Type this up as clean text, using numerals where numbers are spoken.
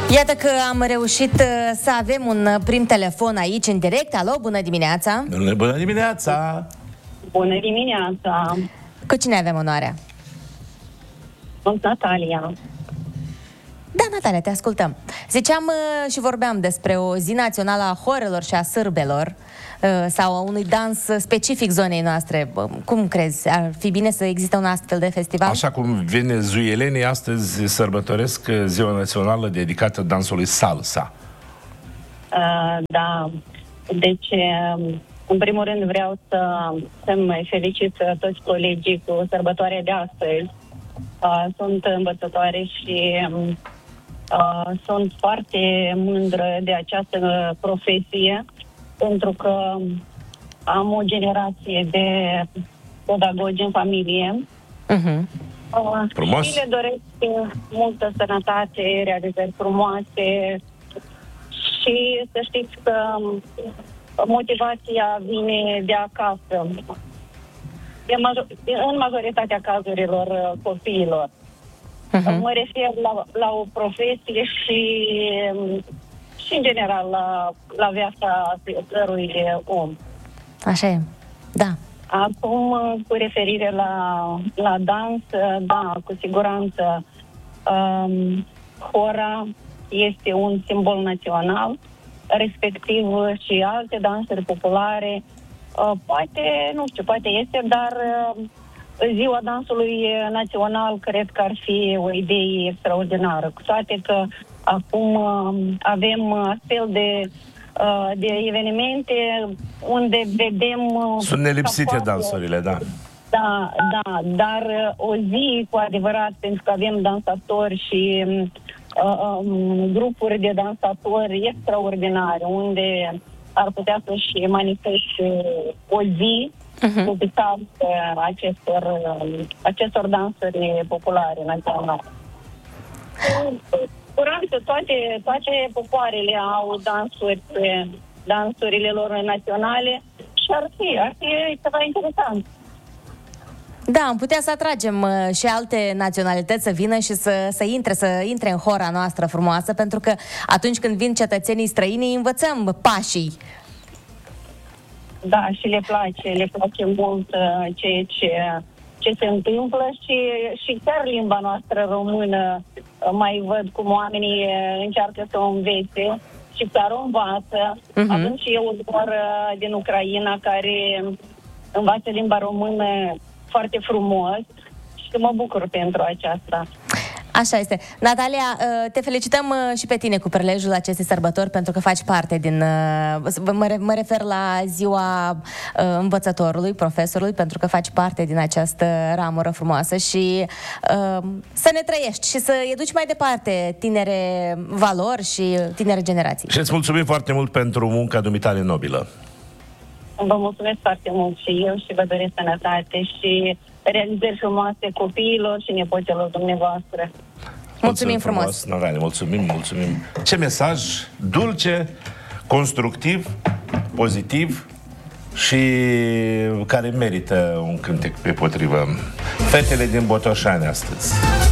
Iată că am reușit să avem un prim telefon aici în direct. Alo, bună dimineața! Bună dimineața! Bună dimineața! Cu cine avem onoarea? Sunt Natalia. Da, Natalia, te ascultăm. Ziceam și vorbeam despre o zi națională a horelor și a sârbelor sau a unui dans specific zonei noastre. Cum crezi? Ar fi bine să existe un astfel de festival? Așa cum venezuelenii astăzi sărbătoresc ziua națională dedicată dansului salsa. Da. Deci, în primul rând vreau să-mi felicit toți colegii cu sărbătoarea de astăzi. Sunt învățătoare și sunt foarte mândră de această profesie, pentru că am o generație de pedagogi în familie. Frumos. Și le doresc multă sănătate, realizări frumoase și să știți că motivația vine de acasă. În majoritatea cazurilor copiilor. Mă refer la o profesie și în general la viața fiecărui om. Așa e, da. Acum, cu referire la dans, da, cu siguranță hora este un simbol național, respectiv și alte dansuri populare. Poate, nu știu, poate este, dar ziua dansului național cred că ar fi o idee extraordinară, cu toate că acum avem astfel de evenimente unde vedem... Sunt nelipsite dansurile, da. Da, dar o zi cu adevărat, pentru că avem dansatori și grupuri de dansatori extraordinare, unde ar putea să-și manifeste o zi dedicat acestor dansuri populare naționale. Curând, toate popoarele au dansurile lor naționale și ar fi ceva interesant. Da, am putea să atragem și alte naționalități să vină și să intre în hora noastră frumoasă, pentru că atunci când vin cetățenii străini, învățăm pașii. Da, și le place mult ceea ce se întâmplă și chiar limba noastră română mai văd cum oamenii încearcă să o învețe și chiar o învață. Avem și eu o soră din Ucraina care învață limba română foarte frumos și mă bucur pentru aceasta. Așa este. Natalia, te felicităm și pe tine cu prilejul acestei sărbători, pentru că faci parte din... Mă refer la ziua învățătorului, profesorului, pentru că faci parte din această ramură frumoasă și să ne trăiești și să educi mai departe tinere valori și tinere generații. Și îți mulțumim foarte mult pentru munca dumitale nobilă. Vă mulțumesc foarte mult și eu și vă doresc sănătate și realizări frumoase copiilor și nepoților dumneavoastră. Mulțumim frumos! Natalia, mulțumim. Ce mesaj dulce, constructiv, pozitiv și care merită un cântec pe potrivă. Fetele din Botoșani astăzi.